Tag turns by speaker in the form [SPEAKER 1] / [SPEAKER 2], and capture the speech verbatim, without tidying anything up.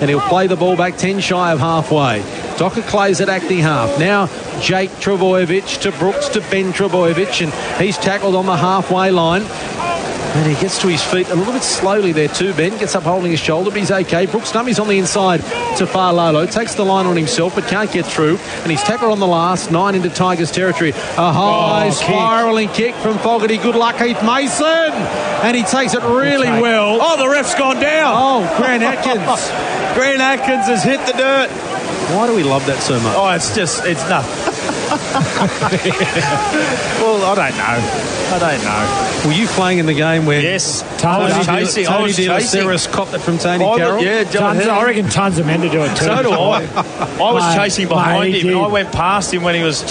[SPEAKER 1] and he'll play the ball back ten shy of halfway. Docker Clay's at acting half. Now Jake Trebojevic to Brooks to Ben Trebojevic, and he's tackled on the halfway line. And he gets to his feet a little bit slowly there too, Ben. Gets up holding his shoulder, but he's okay. Brooks dummies on the inside to Farlolo. Takes the line on himself, but can't get through. And he's tackled on the last. Nine into Tigers territory. A high oh, spiralling kick. kick from Fogarty. Good luck, Heath Mason. And he takes it really okay. well.
[SPEAKER 2] Oh, the ref's gone down.
[SPEAKER 1] Oh, Grant Atkins.
[SPEAKER 2] Grant Atkins has hit the dirt.
[SPEAKER 1] Why do we love that so much?
[SPEAKER 2] Oh, it's just, it's nothing. Well, I don't know. I don't know.
[SPEAKER 1] Were you playing in the game where...
[SPEAKER 2] Yes.
[SPEAKER 1] Tony
[SPEAKER 2] I was chasing.
[SPEAKER 1] Tony
[SPEAKER 2] I was chasing.
[SPEAKER 1] copped it from Tony
[SPEAKER 2] I
[SPEAKER 1] Carroll?
[SPEAKER 2] Would, yeah,
[SPEAKER 3] tons, I reckon tons of men to do it too.
[SPEAKER 2] So do I. I was
[SPEAKER 3] Mate,
[SPEAKER 2] chasing behind
[SPEAKER 3] mate,
[SPEAKER 2] him, and
[SPEAKER 3] did.
[SPEAKER 2] I went past him when he was